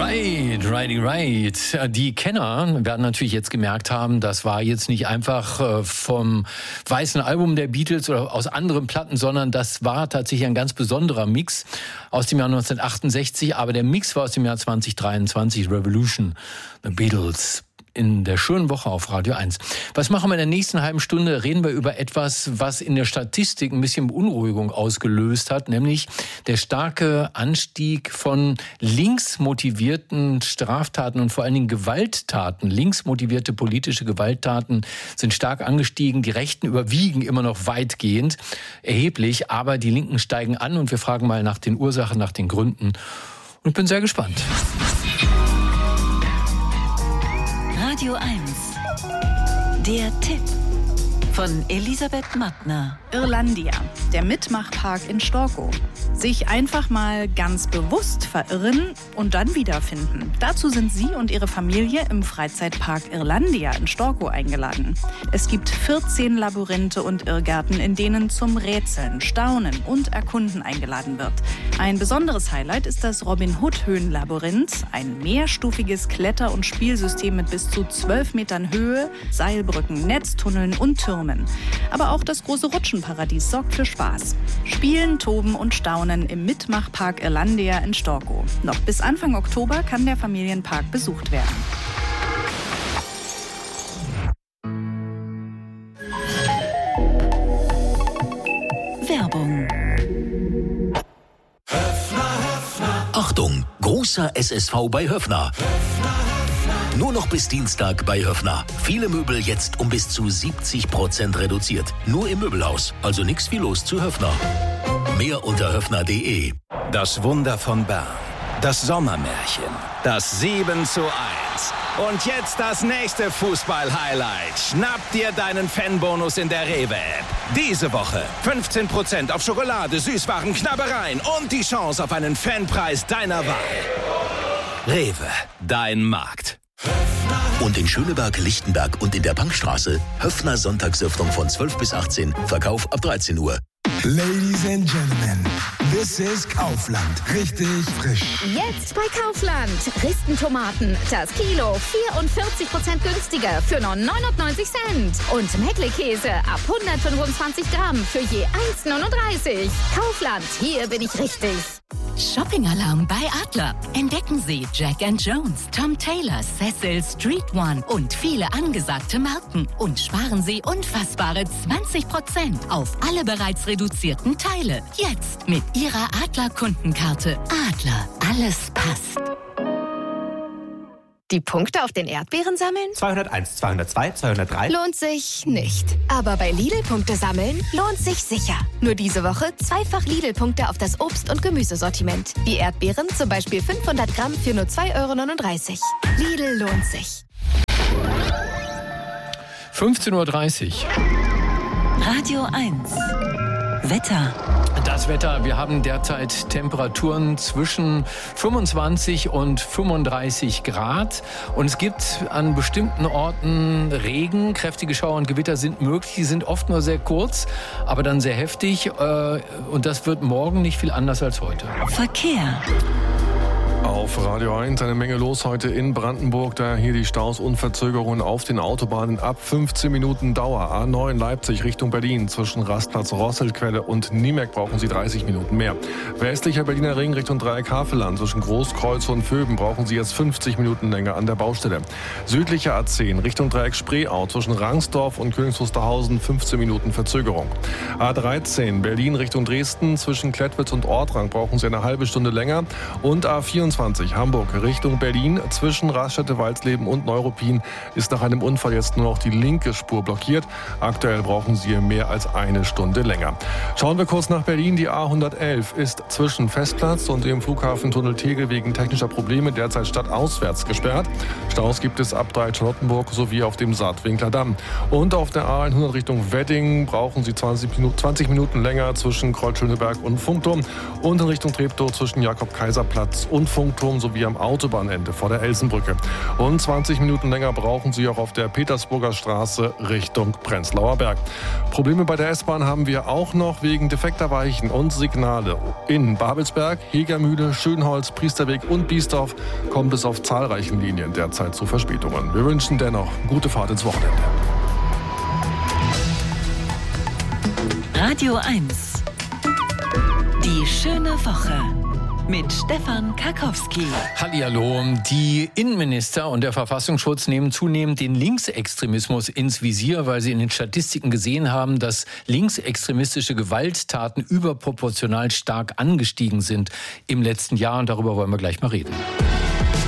Right. Die Kenner werden natürlich jetzt gemerkt haben, das war jetzt nicht einfach vom weißen Album der Beatles oder aus anderen Platten, sondern das war tatsächlich ein ganz besonderer Mix aus dem Jahr 1968. Aber der Mix war aus dem Jahr 2023, Revolution, The Beatles. In der schönen Woche auf Radio 1. Was machen wir in der nächsten halben Stunde? Reden wir über etwas, was in der Statistik ein bisschen Beunruhigung ausgelöst hat, nämlich der starke Anstieg von linksmotivierten Straftaten und vor allen Dingen Gewalttaten. Linksmotivierte politische Gewalttaten sind stark angestiegen. Die Rechten überwiegen immer noch weitgehend, erheblich, aber die Linken steigen an und wir fragen mal nach den Ursachen, nach den Gründen. Und ich bin sehr gespannt. Radio 1, der Tipp von Elisabeth Mattner. Irlandia, der Mitmachpark in Storkow. Sich einfach mal ganz bewusst verirren und dann wiederfinden. Dazu sind Sie und Ihre Familie im Freizeitpark Irlandia in Storkow eingeladen. Es gibt 14 Labyrinthe und Irrgärten, in denen zum Rätseln, Staunen und Erkunden eingeladen wird. Ein besonderes Highlight ist das Robin-Hood-Höhenlabyrinth, ein mehrstufiges Kletter- und Spielsystem mit bis zu 12 Metern Höhe, Seilbrücken, Netztunneln und Türmen. Aber auch das große Rutschenparadies sorgt für Spaß. Spielen, toben und staunen im Mitmachpark Irlandia in Storkow. Noch bis Anfang Oktober kann der Familienpark besucht werden. Werbung. Achtung, großer SSV bei Höffner. Nur noch bis Dienstag bei Höffner. Viele Möbel jetzt um bis zu 70% reduziert. Nur im Möbelhaus, also nix wie los zu Höffner. Mehr unter höffner.de. Das Wunder von Bern. Das Sommermärchen. Das 7:1. Und jetzt das nächste Fußball-Highlight. Schnapp dir deinen Fanbonus in der Rewe-App. Diese Woche 15% auf Schokolade, Süßwaren, Knabbereien und die Chance auf einen Fanpreis deiner Wahl. Rewe, dein Markt. Und in Schöneberg, Lichtenberg und in der Bankstraße Höffner Sonntagsöffnung von 12 bis 18, Verkauf ab 13 Uhr. Ladies and Gentlemen, this is Kaufland. Richtig frisch. Jetzt bei Kaufland. Ristentomaten, das Kilo 44% günstiger für nur 99 Cent. Und Meckle-Käse ab 125 Gramm für je 1,39. Kaufland, hier bin ich richtig. Shopping-Alarm bei Adler. Entdecken Sie Jack & Jones, Tom Taylor, Cecil, Street One und viele angesagte Marken. Und sparen Sie unfassbare 20% auf alle bereits reduzierten Teile. Jetzt mit Ihrer Adler-Kundenkarte. Adler, alles passt. Die Punkte auf den Erdbeeren sammeln? 201, 202, 203. Lohnt sich nicht. Aber bei Lidl-Punkte sammeln lohnt sich sicher. Nur diese Woche zweifach Lidl-Punkte auf das Obst- und Gemüsesortiment. Die Erdbeeren zum Beispiel 500 Gramm für nur 2,39 €. Lidl lohnt sich. 15:30 Uhr. Radio 1, Wetter. Das Wetter, wir haben derzeit Temperaturen zwischen 25 und 35 Grad. Und es gibt an bestimmten Orten Regen. Kräftige Schauer und Gewitter sind möglich. Die sind oft nur sehr kurz, aber dann sehr heftig. Und das wird morgen nicht viel anders als heute. Verkehr. Auf Radio 1 eine Menge los heute in Brandenburg. Da hier die Staus und Verzögerungen auf den Autobahnen ab 15 Minuten Dauer. A9 Leipzig Richtung Berlin. Zwischen Rastplatz Rosselquelle und Niemek brauchen Sie 30 Minuten mehr. Westlicher Berliner Ring Richtung Dreieck Havelland. Zwischen Großkreuz und Vöben brauchen Sie jetzt 50 Minuten länger an der Baustelle. Südlicher A10 Richtung Dreieck Spreeau. Zwischen Rangsdorf und Königs Wusterhausen 15 Minuten Verzögerung. A13 Berlin Richtung Dresden. Zwischen Klettwitz und Ortrang brauchen Sie eine halbe Stunde länger. Und A24 Hamburg Richtung Berlin zwischen Raststätte-Walsleben und Neuruppin ist nach einem Unfall jetzt nur noch die linke Spur blockiert. Aktuell brauchen Sie mehr als eine Stunde länger. Schauen wir kurz nach Berlin. Die A111 ist zwischen Festplatz und dem Flughafentunnel Tegel wegen technischer Probleme derzeit stadtauswärts gesperrt. Staus gibt es ab Charlottenburg sowie auf dem Saatwinkler Damm. Und auf der A100 Richtung Wedding brauchen Sie 20 Minuten länger zwischen Kreuz Schöneberg und Funkturm und in Richtung Treptow zwischen Jakob-Kaiser-Platz und Funkturm Funkturm sowie am Autobahnende vor der Elsenbrücke. Und 20 Minuten länger brauchen Sie auch auf der Petersburger Straße Richtung Prenzlauer Berg. Probleme bei der S-Bahn haben wir auch noch wegen defekter Weichen und Signale. In Babelsberg, Hegermühle, Schönholz, Priesterweg und Biesdorf kommt es auf zahlreichen Linien derzeit zu Verspätungen. Wir wünschen dennoch gute Fahrt ins Wochenende. Radio 1. Die schöne Woche. Mit Stefan Karkowski. Hallihallo. Die Innenminister und der Verfassungsschutz nehmen zunehmend den Linksextremismus ins Visier, weil sie in den Statistiken gesehen haben, dass linksextremistische Gewalttaten überproportional stark angestiegen sind im letzten Jahr. Und darüber wollen wir gleich mal reden.